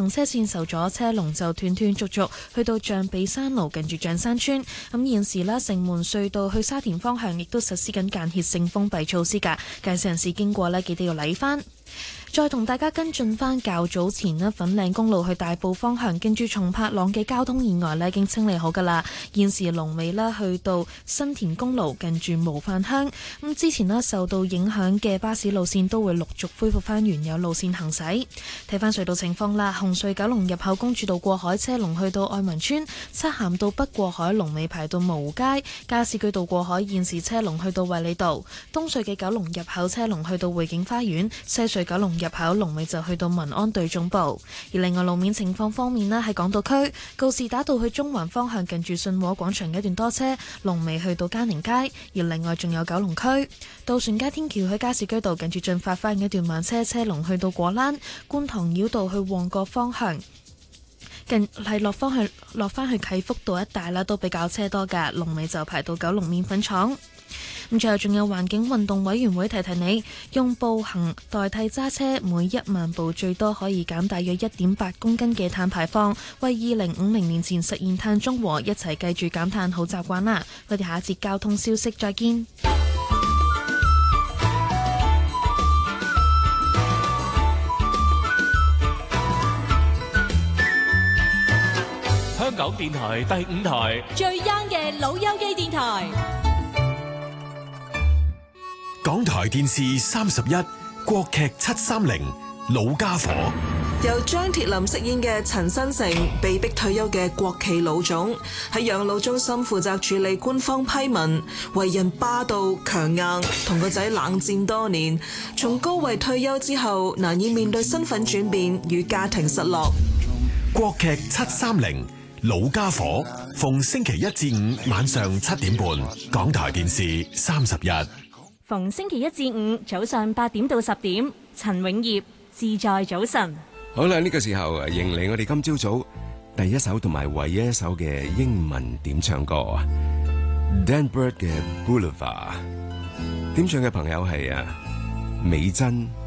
行車線受阻，車龍就斷斷續續去到象鼻山路近住象山村。咁現時呢，城門隧道去沙田方向亦都實施緊間歇性封閉措施㗎，駕駛人士經過呢，記得要禮返。再同大家跟進返較早前呢，粉嶺公路去大埔方向跟住松柏塱嘅交通意外呢已經清理好㗎啦。現時龍尾呢去到新田公路近住模範鄉。咁之前呢受到影響嘅巴士路線都會陸續恢復返原有路線行駛。睇返隧道情況啦，紅隧九龍入口公主道過海車龍去到愛民村，漆咸道北過海龍尾排到蕪湖街，加士居道過海現時車龍去到衛理道，東隧嘅九龍入口車龍去到匯景花園，西隧九龍入口龍尾就去到民安隊總部。而另外路面情況方面呢，喺港島區告士打道去中環方向近住信和廣場一段多車，龍尾去到嘉寧街。而另外仲有九龍區渡船街天橋去加士居道近住進發花園一段慢車，車龍去到果欄。觀塘繞道去旺角方向近係落翻去啟福道一帶啦，都比較車多㗎，龍尾就排到九龍麵粉廠。咁最後仲有環境運動委員會提提你，用步行代替揸車，每1萬步最多可以減大約1.8公斤嘅碳排放，為2050年前實現碳中和，一齊記住減碳好習慣啦！我哋下一節交通消息再見。 香港電台第5台最 young 嘅老友記電台。 港台電視31國劇730老家伙， 由張鐵林飾演嘅陳新成被逼退休嘅國企老總，喺養老中心負責處理官方批文，為人霸道強硬，同個仔冷戰多年。從高位退休之後，難以面對身份轉變與家庭失落。 國劇730老家伙，逢星期1至5晚上7點半，港台電視31。 逢星期1至5早上8點到10點，陳永業自在早晨。 好啦，呢個時候迎嚟我哋今朝早第一首同埋唯一一首嘅英文點唱歌啊 Dan Bird 嘅 Boulevard。點唱嘅朋友係美珍。